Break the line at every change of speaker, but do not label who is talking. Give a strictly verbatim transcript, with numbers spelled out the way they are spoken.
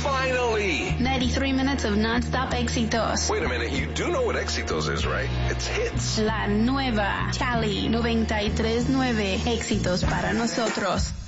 Finally!
ninety-three minutes of non-stop éxitos.
Wait a minute, you do know what Éxitos is, right? It's hits.
La nueva Cali noventa y tres nueve éxitos para nosotros.